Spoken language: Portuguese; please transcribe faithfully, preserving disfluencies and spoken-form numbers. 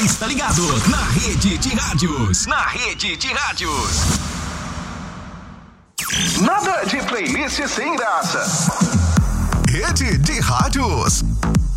está ligado na Rede de Rádios. Na Rede de Rádios. Nada de playlist sem graça. Rede de Rádios.